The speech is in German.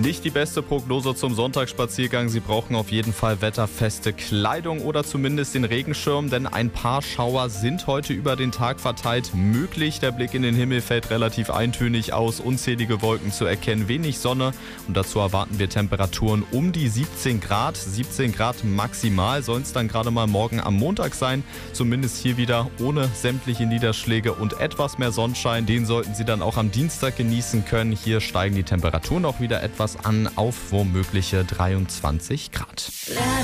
Nicht die beste Prognose zum Sonntagsspaziergang. Sie brauchen auf jeden Fall wetterfeste Kleidung oder zumindest den Regenschirm, denn ein paar Schauer sind heute über den Tag verteilt möglich. Der Blick in den Himmel fällt relativ eintönig aus, unzählige Wolken zu erkennen, wenig Sonne und dazu erwarten wir Temperaturen um die 17 Grad. 17 Grad maximal sollen es dann gerade mal morgen am Montag sein, zumindest hier wieder ohne sämtliche Niederschläge und etwas mehr Sonnenschein. Den sollten Sie dann auch am Dienstag genießen können. Hier steigen die Temperaturen auch wieder etwas an auf womögliche 23 Grad.